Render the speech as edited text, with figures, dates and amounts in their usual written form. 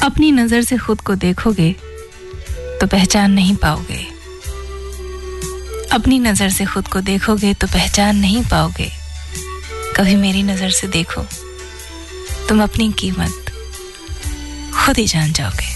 अपनी नजर से खुद को देखोगे तो पहचान नहीं पाओगे। अपनी नजर से खुद को देखोगे तो पहचान नहीं पाओगे। कभी मेरी नजर से देखो, तुम अपनी कीमत खुद ही जान जाओगे।